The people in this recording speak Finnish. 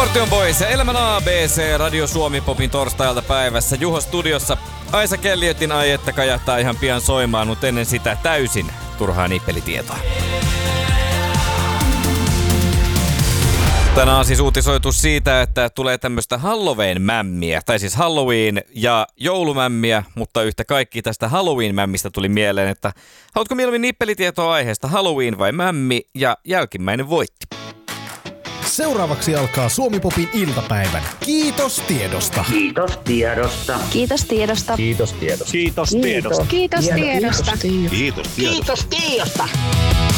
Scorpion Boys ja Elämän ABC Radio Suomi Popin torstailta päivässä. Juho studiossa. Aisa Kelliotin ai että kajahtaa ihan pian soimaan, mutta ennen sitä täysin turhaa nippelitietoa. Tänään on siis uutisoitu siitä, että tulee tämmöistä Halloween-mämmiä, tai siis Halloween- ja joulumämmiä, mutta yhtä kaikki tästä Halloween-mämmistä tuli mieleen, että haluatko mieluummin nippelitietoa aiheesta Halloween vai mämmi, ja jälkimmäinen voitti. Seuraavaksi alkaa Suomi Popin iltapäivän. Kiitos tiedosta. Kiitos tiedosta. Kiitos tiedosta. Kiitos tiedosta. Kiitos tiedosta. Kiitos tiedosta. Kiitos tiedosta. Kiitos tiedosta.